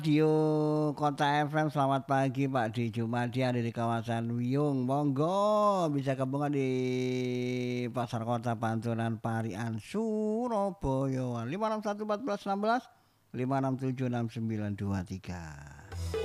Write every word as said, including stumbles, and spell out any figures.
Radio Kota F M, selamat pagi Pak di Jumadi ada di kawasan Wiyung. Monggo bisa gabungan di Pasar Kota Panturan Parian Surabaya lima enam satu empat belas enam belas lima enam tujuh enam sembilan dua tiga.